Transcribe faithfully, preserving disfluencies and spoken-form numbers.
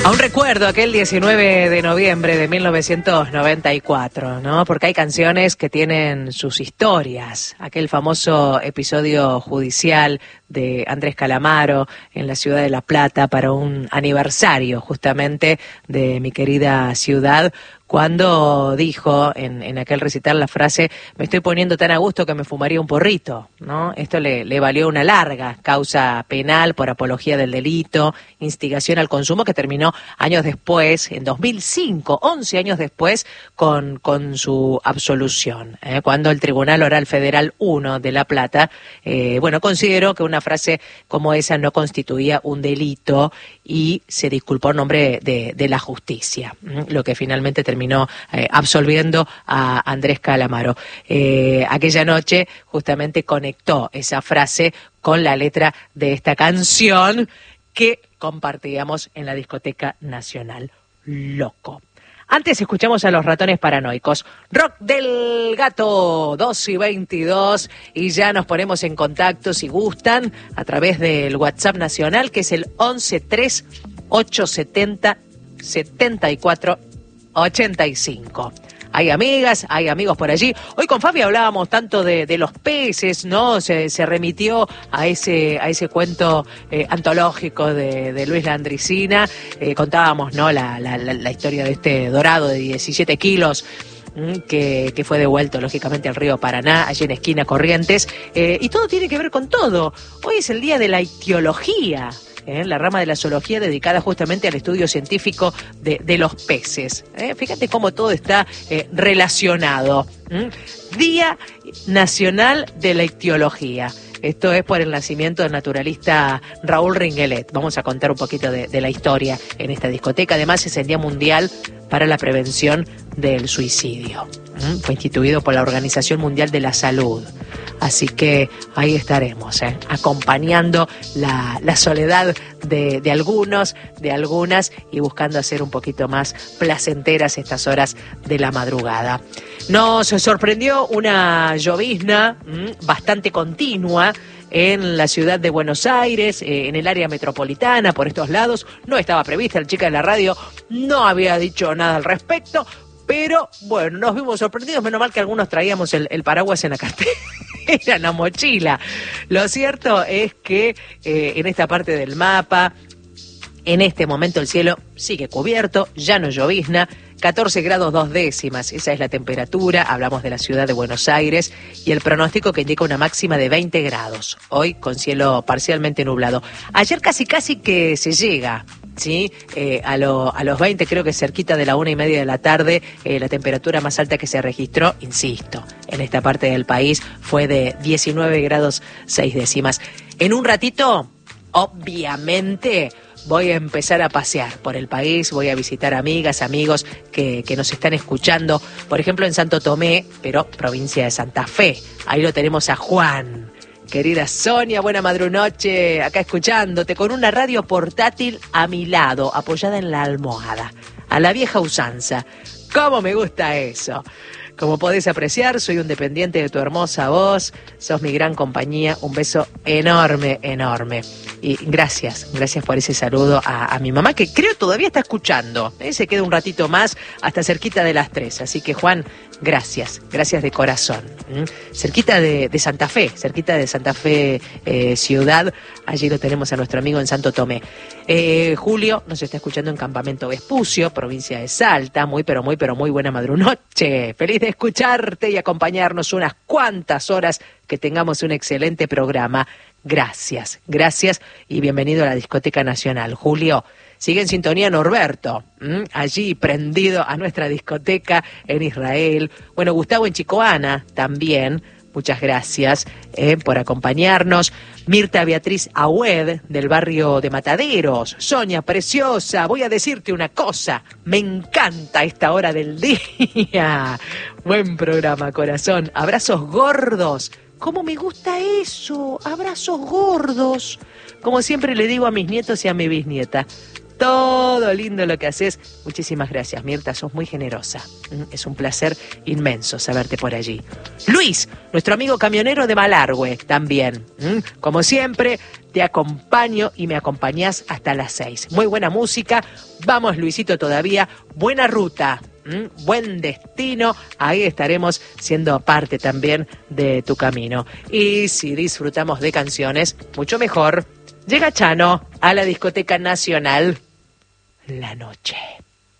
Aún recuerdo aquel diecinueve de noviembre de mil novecientos noventa y cuatro, ¿no? Porque hay canciones que tienen sus historias. Aquel famoso episodio judicial de Andrés Calamaro en la ciudad de La Plata para un aniversario justamente de mi querida ciudad, cuando dijo en, en aquel recital la frase: me estoy poniendo tan a gusto que me fumaría un porrito, ¿no? Esto le, le valió una larga causa penal por apología del delito, instigación al consumo, que terminó años después, en dos mil cinco, once años después, con, con su absolución, ¿eh? Cuando el Tribunal Oral Federal uno de La Plata, eh, bueno, consideró que una frase como esa no constituía un delito y se disculpó en nombre de, de la justicia, ¿eh? Lo que finalmente terminó eh, absolviendo a Andrés Calamaro. Eh, aquella noche justamente conectó esa frase con la letra de esta canción que compartíamos en la discoteca nacional. Loco. Antes escuchamos a los Ratones Paranoicos. Rock del Gato, dos y veintidós, y ya nos ponemos en contacto, si gustan, a través del WhatsApp nacional, que es el once tres ocho setenta setenta y cuatro ochenta y cinco. Hay amigas, hay amigos por allí. Hoy con Fabi hablábamos tanto de, de los peces, ¿no? Se, se remitió a ese a ese cuento eh, antológico de, de Luis Landricina. Eh, contábamos, ¿no? La, la, la historia de este dorado de diecisiete kilos que, que fue devuelto, lógicamente, al río Paraná, allí en esquina Corrientes. Eh, y todo tiene que ver con todo. Hoy es el día de la ictiología, ¿eh? La rama de la zoología dedicada justamente al estudio científico de, de los peces. ¿eh? Fíjate cómo todo está eh, relacionado. ¿Mm? Día Nacional de la Ictiología. Esto es por el nacimiento del naturalista Raúl Ringuelet. Vamos a contar un poquito de, de la historia en esta discoteca. Además, es el Día Mundial para la Prevención del Suicidio. ¿Mm? Fue instituido por la Organización Mundial de la Salud. Así que ahí estaremos, ¿eh? acompañando la, la soledad de, de algunos, de algunas, y buscando hacer un poquito más placenteras estas horas de la madrugada. Nos sorprendió una llovizna mmm, bastante continua en la ciudad de Buenos Aires, eh, en el área metropolitana, por estos lados. No estaba prevista, la chica de la radio no había dicho nada al respecto, pero bueno, nos vimos sorprendidos. Menos mal que algunos traíamos el, el paraguas en la cartera. Era una mochila. Lo cierto es que eh, en esta parte del mapa, en este momento el cielo sigue cubierto, ya no llovizna, catorce grados dos décimas, esa es la temperatura. Hablamos de la ciudad de Buenos Aires y el pronóstico que indica una máxima de veinte grados, hoy con cielo parcialmente nublado. Ayer casi casi que se llega, ¿sí? Eh, a, lo, a los veinte, creo que cerquita de la una y media de la tarde, eh, la temperatura más alta que se registró, insisto, en esta parte del país fue de diecinueve grados seis décimas. En un ratito, obviamente, voy a empezar a pasear por el país, voy a visitar amigas, amigos que, que nos están escuchando, por ejemplo en Santo Tomé, pero provincia de Santa Fe. Ahí lo tenemos a Juan. Querida Sonia, buena madrunoche, acá escuchándote con una radio portátil a mi lado, apoyada en la almohada, a la vieja usanza. ¿Cómo me gusta eso? Como podés apreciar, soy un dependiente de tu hermosa voz, sos mi gran compañía, un beso enorme, enorme. Y gracias, gracias por ese saludo a, a mi mamá, que creo todavía está escuchando, ¿eh? Se queda un ratito más, hasta cerquita de las tres. Así que, Juan, gracias, gracias de corazón. ¿Mm? Cerquita de, de Santa Fe, cerquita de Santa Fe eh, ciudad, allí lo tenemos a nuestro amigo en Santo Tomé. Eh, Julio nos está escuchando en Campamento Vespucio, provincia de Salta. Muy, pero muy, pero muy buena madrunoche. Feliz de escucharte y acompañarnos unas cuantas horas, que tengamos un excelente programa. Gracias, gracias y bienvenido a la Discoteca Nacional. Julio, sigue en sintonía Norberto, ¿m? allí prendido a nuestra discoteca en Israel. Bueno, Gustavo en Chicoana también, muchas gracias eh, por acompañarnos. Mirta Beatriz Agüed, del barrio de Mataderos. Sonia, preciosa, voy a decirte una cosa, me encanta esta hora del día. Buen programa, corazón. Abrazos gordos. ¿Cómo me gusta eso? Abrazos gordos. Como siempre le digo a mis nietos y a mi bisnieta, todo lindo lo que haces. Muchísimas gracias, Mirta, sos muy generosa. Es un placer inmenso saberte por allí. Luis, nuestro amigo camionero de Malargüe, también. Como siempre, te acompaño y me acompañás hasta las seis. Muy buena música. Vamos, Luisito, todavía. Buena ruta. ¿Mm? Buen destino, ahí estaremos siendo parte también de tu camino. Y si disfrutamos de canciones, mucho mejor. Llega Chano a la Discoteca Nacional la noche.